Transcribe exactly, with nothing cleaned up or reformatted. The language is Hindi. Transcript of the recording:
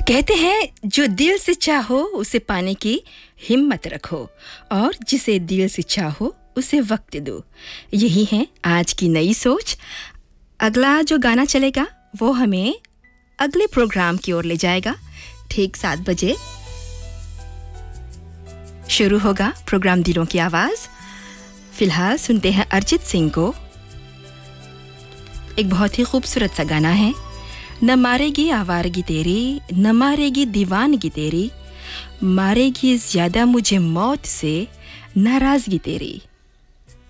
कहते हैं जो दिल से चाहो उसे पाने की हिम्मत रखो और जिसे दिल से चाहो उसे वक्त दो। यही है आज की नई सोच। अगला जो गाना चलेगा वो हमें अगले प्रोग्राम की ओर ले जाएगा। ठीक सात बजे शुरू होगा प्रोग्राम दिलों की आवाज। फिलहाल सुनते हैं अरिजीत सिंह को। एक बहुत ही खूबसूरत सा गाना है। न मारेगी आवारगी तेरी, न मारेगी दीवानगी तेरी, मारेगी ज्यादा मुझे मौत से नाराजगी तेरी।